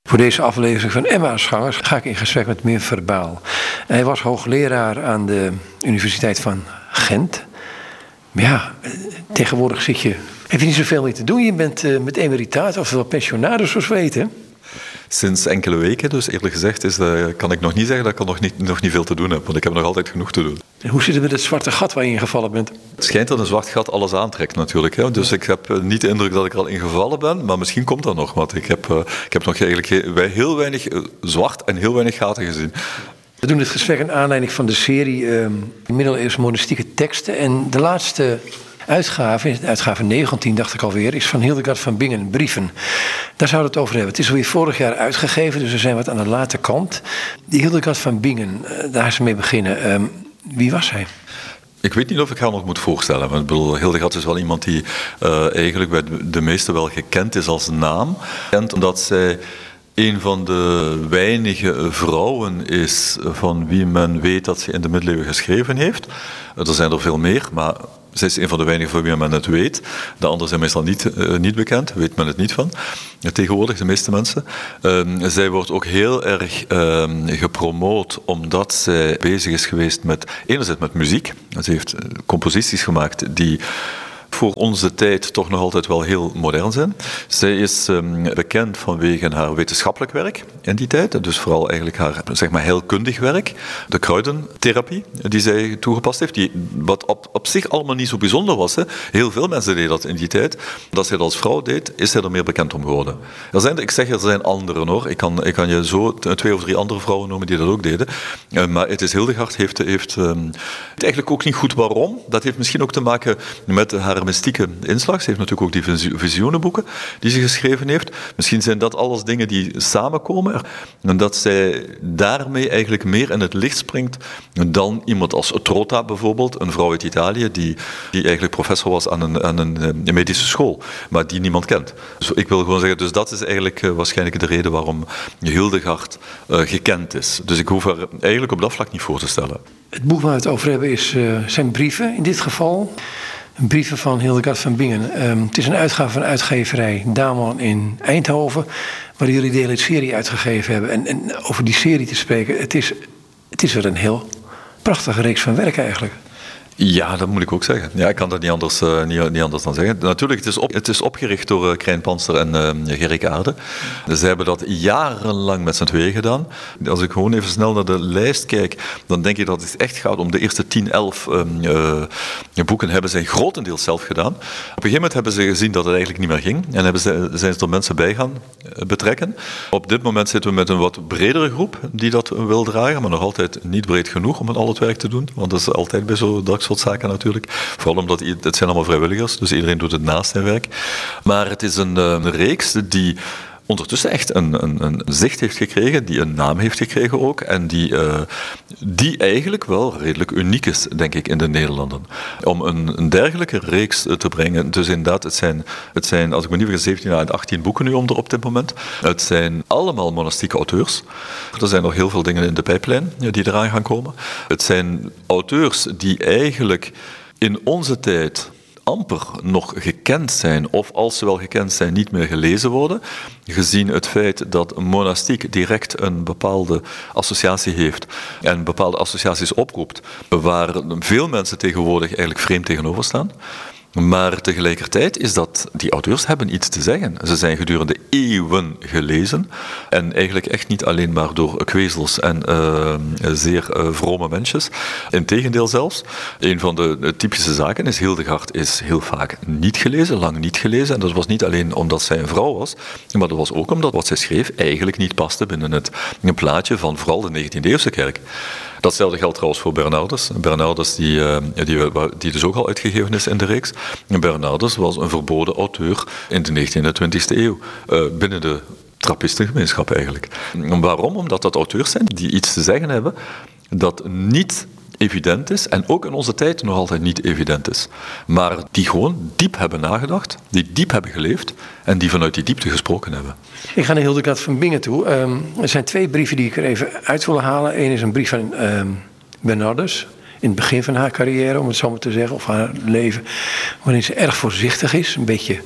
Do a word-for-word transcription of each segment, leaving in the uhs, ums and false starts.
Voor deze aflevering van Emmausgangers ga ik in gesprek met Mir Verbaal. Hij was hoogleraar aan de Universiteit van Gent. Maar ja, tegenwoordig zit je, heb je niet zoveel meer te doen. Je bent uh, met emeritaat, oftewel pensionaris, zoals we weten. Sinds enkele weken, dus eerlijk gezegd, is, uh, kan ik nog niet zeggen dat ik al nog niet, nog niet veel te doen heb. Want ik heb nog altijd genoeg te doen. En hoe zit het met het zwarte gat waar je in gevallen bent? Het schijnt dat een zwart gat alles aantrekt natuurlijk. Hè? Dus ik heb uh, niet de indruk dat ik er al in gevallen ben. Maar misschien komt dat nog. Want ik heb, uh, ik heb nog eigenlijk heel, heel weinig uh, zwart en heel weinig gaten gezien. We doen dit gesprek in aanleiding van de serie uh, middeleeuwse monastieke teksten. En de laatste uitgave, uitgave negentien dacht ik alweer, is van Hildegard van Bingen, Brieven. Daar zouden we het over hebben. Het is alweer vorig jaar uitgegeven, dus we zijn wat aan de late kant. Die Hildegard van Bingen, uh, daar is mee beginnen. Uh, wie was hij? Ik weet niet of ik haar nog moet voorstellen. Want ik bedoel, Hildegard is wel iemand die uh, eigenlijk bij de meesten wel gekend is als naam. En omdat zij een van de weinige vrouwen is van wie men weet dat ze in de middeleeuwen geschreven heeft. Er zijn er veel meer, maar zij is een van de weinigen van wie men het weet. De anderen zijn meestal niet, uh, niet bekend, weet men het niet van. Tegenwoordig, de meeste mensen. Uh, zij wordt ook heel erg uh, gepromoot omdat zij bezig is geweest met, enerzijds met muziek. Ze heeft composities gemaakt die voor onze tijd toch nog altijd wel heel modern zijn. Zij is um, bekend vanwege haar wetenschappelijk werk in die tijd. Dus vooral eigenlijk haar, zeg maar, heelkundig werk. De kruidentherapie die zij toegepast heeft. Die, wat op, op zich allemaal niet zo bijzonder was. Hè. Heel veel mensen deden dat in die tijd. Dat zij dat als vrouw deed, is zij er meer bekend om geworden. Er zijn, ik zeg, er zijn anderen hoor. Ik kan, ik kan je zo twee of drie andere vrouwen noemen die dat ook deden. Uh, maar het is Hildegard heeft, heeft um, eigenlijk ook niet goed waarom. Dat heeft misschien ook te maken met haar mystieke inslag. Ze heeft natuurlijk ook die visioenenboeken die ze geschreven heeft. Misschien zijn dat alles dingen die samenkomen en dat zij daarmee eigenlijk meer in het licht springt dan iemand als Trota bijvoorbeeld, een vrouw uit Italië die, die eigenlijk professor was aan een, aan een, een medische school, maar die niemand kent. Dus ik wil gewoon zeggen, dus dat is eigenlijk uh, waarschijnlijk de reden waarom Hildegard uh, gekend is. Dus ik hoef haar eigenlijk op dat vlak niet voor te stellen. Het boek waar we het over hebben is, uh, zijn brieven in dit geval. Brieven van Hildegard van Bingen. Um, het is een uitgave van uitgeverij Daman in Eindhoven, waar jullie de hele serie uitgegeven hebben. En, en over die serie te spreken, het is, het is wel een heel prachtige reeks van werk eigenlijk. Ja, dat moet ik ook zeggen. Ja, ik kan dat niet anders, uh, niet, niet anders dan zeggen. Natuurlijk, het is, op, het is opgericht door uh, Krijn Panster en uh, Gerrit Aarde. Ze hebben dat jarenlang met z'n tweeën gedaan. Als ik gewoon even snel naar de lijst kijk, dan denk ik dat het echt gaat om de eerste tien, elf um, uh, boeken hebben zij grotendeels zelf gedaan. Op een gegeven moment hebben ze gezien dat het eigenlijk niet meer ging en hebben ze, zijn ze er mensen bij gaan betrekken. Op dit moment zitten we met een wat bredere groep die dat wil dragen, maar nog altijd niet breed genoeg om het al het werk te doen, want dat is altijd bij zo'n dat soort zaken natuurlijk. Vooral omdat het zijn allemaal vrijwilligers, dus iedereen doet het naast zijn werk. Maar het is een, een reeks die ondertussen echt een, een, een zicht heeft gekregen, die een naam heeft gekregen ook, en die, uh, die eigenlijk wel redelijk uniek is, denk ik, in de Nederlanden. Om een, een dergelijke reeks te brengen, dus inderdaad, het zijn, het zijn als ik me niet vergis, zeventien à achttien boeken nu om er op dit moment. Het zijn allemaal monastieke auteurs. Er zijn nog heel veel dingen in de pijplijn die eraan gaan komen. Het zijn auteurs die eigenlijk in onze tijd amper nog gekend zijn, of als ze wel gekend zijn, niet meer gelezen worden, gezien het feit dat monastiek direct een bepaalde associatie heeft en bepaalde associaties oproept, waar veel mensen tegenwoordig eigenlijk vreemd tegenover staan. Maar tegelijkertijd is dat, die auteurs hebben iets te zeggen. Ze zijn gedurende eeuwen gelezen en eigenlijk echt niet alleen maar door kwezels en uh, zeer uh, vrome mensjes. Integendeel zelfs. Een van de, de typische zaken is, Hildegard is heel vaak niet gelezen, lang niet gelezen. En dat was niet alleen omdat zij een vrouw was, maar dat was ook omdat wat zij schreef eigenlijk niet paste binnen het een plaatje van vooral de negentiende-eeuwse kerk. Datzelfde geldt trouwens voor Bernardus. Bernardus die, die, die dus ook al uitgegeven is in de reeks. Bernardus was een verboden auteur in de negentiende en twintigste eeuw. Binnen de trappistengemeenschap eigenlijk. Waarom? Omdat dat auteurs zijn die iets te zeggen hebben dat niet evident is en ook in onze tijd nog altijd niet evident is. Maar die gewoon diep hebben nagedacht, die diep hebben geleefd en die vanuit die diepte gesproken hebben. Ik ga naar Hildegard van Bingen toe. Um, er zijn twee brieven die ik er even uit wil halen. Eén is een brief van um, Bernardus, in het begin van haar carrière, om het zo maar te zeggen, of haar leven, waarin ze erg voorzichtig is, een beetje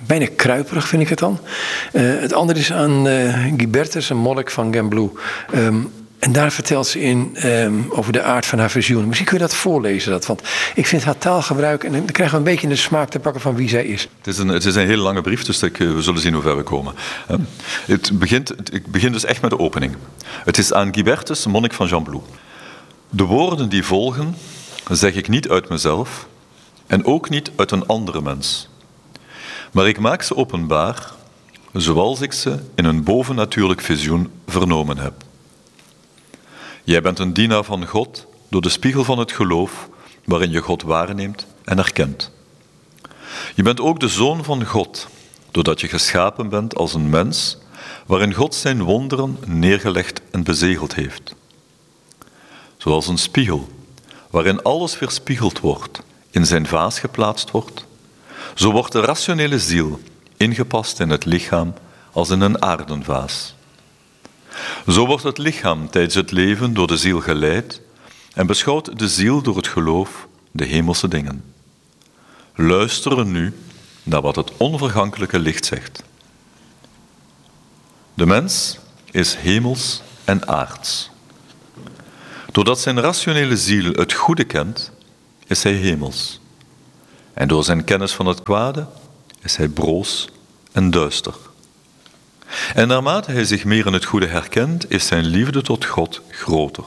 bijna kruiperig vind ik het dan. Uh, het andere is aan uh, Ghibertus, een monnik van Gembloux. Um, en daar vertelt ze in um, over de aard van haar visioen. Misschien kun je dat voorlezen, dat, want ik vind haar taalgebruik... en dan krijgen we een beetje de smaak te pakken van wie zij is. Het is een, het is een hele lange brief, dus ik, we zullen zien hoe ver we komen. Uh, het begint, ik begin dus echt met de opening. Het is aan Ghibertus, een monnik van Gembloux. De woorden die volgen zeg ik niet uit mezelf en ook niet uit een andere mens. Maar ik maak ze openbaar, zoals ik ze in een bovennatuurlijk visioen vernomen heb. Jij bent een dienaar van God door de spiegel van het geloof, waarin je God waarneemt en erkent. Je bent ook de zoon van God, doordat je geschapen bent als een mens, waarin God zijn wonderen neergelegd en bezegeld heeft. Zoals een spiegel, waarin alles weerspiegeld wordt, in zijn vaas geplaatst wordt, zo wordt de rationele ziel ingepast in het lichaam als in een aardenvaas. Zo wordt het lichaam tijdens het leven door de ziel geleid en beschouwt de ziel door het geloof de hemelse dingen. Luisteren nu naar wat het onvergankelijke licht zegt. De mens is hemels en aards. Doordat zijn rationele ziel het goede kent, is hij hemels. En door zijn kennis van het kwade is hij broos en duister. En naarmate hij zich meer in het goede herkent, is zijn liefde tot God groter.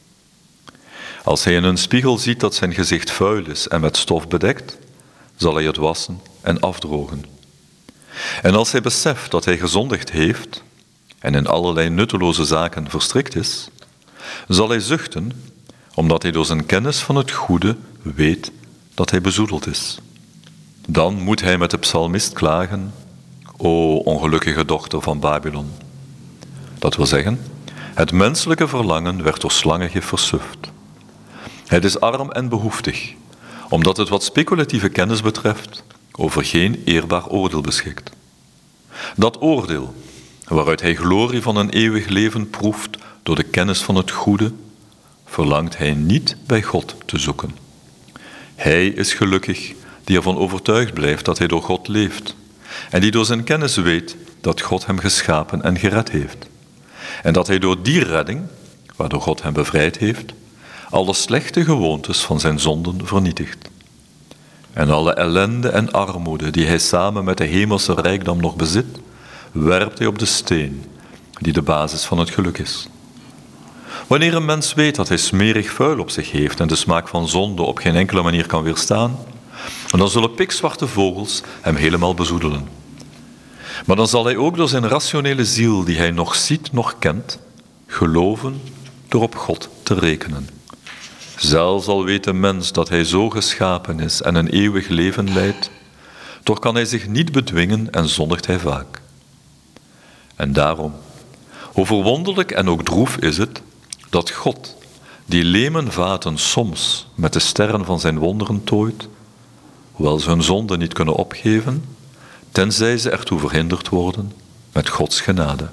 Als hij in een spiegel ziet dat zijn gezicht vuil is en met stof bedekt, zal hij het wassen en afdrogen. En als hij beseft dat hij gezondigd heeft en in allerlei nutteloze zaken verstrikt is, zal hij zuchten, omdat hij door zijn kennis van het goede weet dat hij bezoedeld is. Dan moet hij met de psalmist klagen: O ongelukkige dochter van Babylon. Dat wil zeggen, het menselijke verlangen werd door slangengif versuft. Het is arm en behoeftig, omdat het wat speculatieve kennis betreft over geen eerbaar oordeel beschikt. Dat oordeel, waaruit hij glorie van een eeuwig leven proeft door de kennis van het goede, verlangt hij niet bij God te zoeken. Hij is gelukkig die ervan overtuigd blijft dat hij door God leeft en die door zijn kennis weet dat God hem geschapen en gered heeft. En dat hij door die redding, waardoor God hem bevrijd heeft, alle slechte gewoontes van zijn zonden vernietigt. En alle ellende en armoede die hij samen met de hemelse rijkdom nog bezit, werpt hij op de steen die de basis van het geluk is. Wanneer een mens weet dat hij smerig vuil op zich heeft en de smaak van zonde op geen enkele manier kan weerstaan, dan zullen pikzwarte vogels hem helemaal bezoedelen. Maar dan zal hij ook door zijn rationele ziel, die hij nog ziet, nog kent, geloven door op God te rekenen. Zelfs al weet de mens dat hij zo geschapen is en een eeuwig leven leidt, toch kan hij zich niet bedwingen en zondigt hij vaak. En daarom, hoe verwonderlijk en ook droef is het, dat God, die leemen vaten soms met de sterren van zijn wonderen tooit, hoewel ze hun zonde niet kunnen opgeven, tenzij ze ertoe verhinderd worden met Gods genade.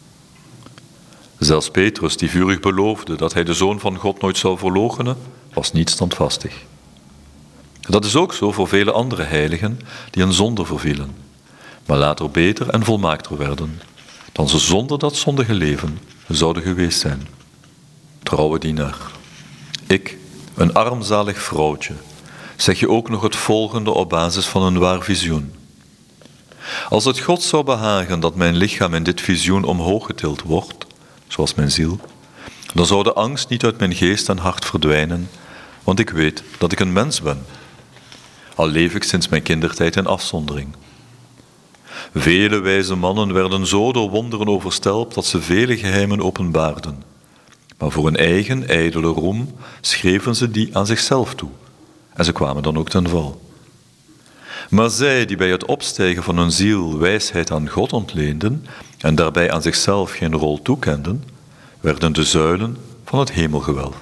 Zelfs Petrus, die vurig beloofde dat hij de Zoon van God nooit zou verloochenen, was niet standvastig. Dat is ook zo voor vele andere heiligen die in zonde vervielen, maar later beter en volmaakter werden, dan ze zonder dat zondige leven zouden geweest zijn. Trouwe dienaar, ik, een armzalig vrouwtje, zeg je ook nog het volgende op basis van een waar visioen. Als het God zou behagen dat mijn lichaam in dit visioen omhoog getild wordt, zoals mijn ziel, dan zou de angst niet uit mijn geest en hart verdwijnen, want ik weet dat ik een mens ben. Al leef ik sinds mijn kindertijd in afzondering. Vele wijze mannen werden zo door wonderen overstelpt dat ze vele geheimen openbaarden. Maar voor hun eigen ijdele roem schreven ze die aan zichzelf toe. En ze kwamen dan ook ten val. Maar zij die bij het opstijgen van hun ziel wijsheid aan God ontleenden en daarbij aan zichzelf geen rol toekenden, werden de zuilen van het hemelgewelf.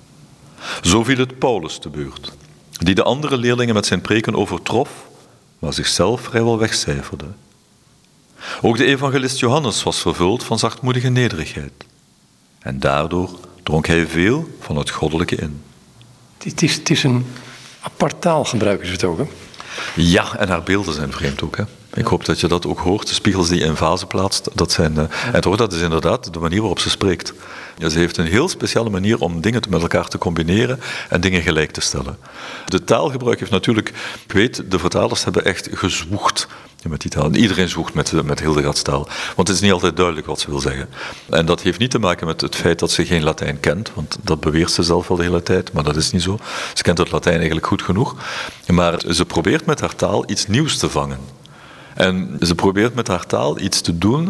Zo viel het Paulus te beurt, die de andere leerlingen met zijn preken overtrof, maar zichzelf vrijwel wegcijferde. Ook de evangelist Johannes was vervuld van zachtmoedige nederigheid. En daardoor dronk hij veel van het goddelijke in. Het is, het is een apart taalgebruik, is het ook, hè? Ja, en haar beelden zijn vreemd ook, hè? Ik hoop dat je dat ook hoort. De spiegels die je in vazen plaatst, dat zijn... Uh, en toch, dat is inderdaad de manier waarop ze spreekt. Ja, ze heeft een heel speciale manier om dingen met elkaar te combineren en dingen gelijk te stellen. De taalgebruik heeft natuurlijk... Ik weet, de vertalers hebben echt gezwoegd met die taal. Iedereen zwoegt met, met Hildegards taal. Want het is niet altijd duidelijk wat ze wil zeggen. En dat heeft niet te maken met het feit dat ze geen Latijn kent, want dat beweert ze zelf wel de hele tijd, maar dat is niet zo. Ze kent het Latijn eigenlijk goed genoeg. Maar ze probeert met haar taal iets nieuws te vangen. En ze probeert met haar taal iets te doen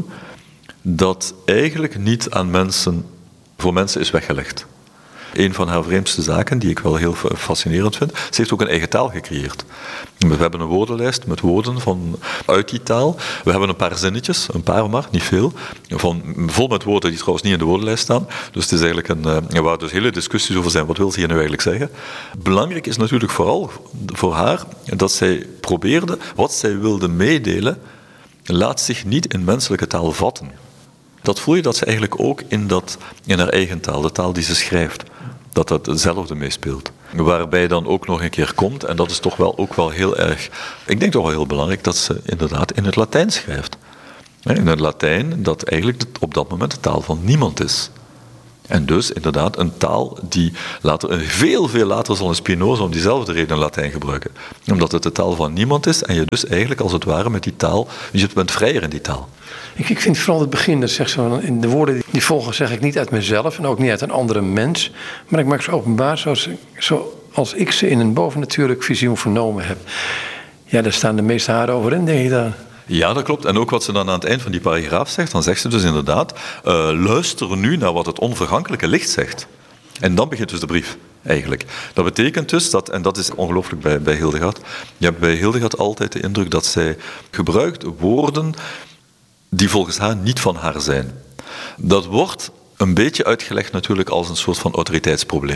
dat eigenlijk niet aan mensen, voor mensen is weggelegd. Een van haar vreemdste zaken, die ik wel heel fascinerend vind, ze heeft ook een eigen taal gecreëerd. We hebben een woordenlijst met woorden van, uit die taal. We hebben een paar zinnetjes, een paar maar, niet veel, van, vol met woorden die trouwens niet in de woordenlijst staan. Dus het is eigenlijk een, er waar dus hele discussies over zijn, wat wil ze hier nu eigenlijk zeggen. Belangrijk is natuurlijk vooral voor haar dat zij probeerde, wat zij wilde meedelen, laat zich niet in menselijke taal vatten. Dat voel je dat ze eigenlijk ook in, dat, in haar eigen taal, de taal die ze schrijft, dat dat hetzelfde meespeelt. Waarbij dan ook nog een keer komt, en dat is toch wel ook wel heel erg, ik denk toch wel heel belangrijk, dat ze inderdaad in het Latijn schrijft. In het Latijn dat eigenlijk op dat moment de taal van niemand is. En dus inderdaad een taal die later, veel, veel later zal een Spinoza om diezelfde reden Latijn gebruiken. Omdat het de taal van niemand is en je dus eigenlijk als het ware met die taal, je bent vrijer in die taal. Ik, ik vind vooral het begin, dat zegt zo, in de woorden die volgen zeg ik niet uit mezelf en ook niet uit een andere mens, maar ik maak ze openbaar zoals, zoals ik ze in een bovennatuurlijk visioen vernomen heb. Ja, daar staan de meeste haren over in, denk ik dan. Ja, dat klopt. En ook wat ze dan aan het eind van die paragraaf zegt, dan zegt ze dus inderdaad, uh, luister nu naar wat het onvergankelijke licht zegt. En dan begint dus de brief, eigenlijk. Dat betekent dus dat, en dat is ongelooflijk bij, bij Hildegard, je hebt bij Hildegard altijd de indruk dat zij gebruikt woorden die volgens haar niet van haar zijn. Dat wordt een beetje uitgelegd natuurlijk als een soort van autoriteitsprobleem.